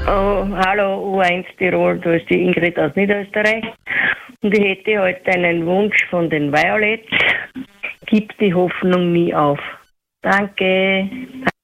Oh, hallo U1 Tirol, da ist die Ingrid aus Niederösterreich. Und ich hätte heute einen Wunsch von den Violets. Gib die Hoffnung nie auf. Danke.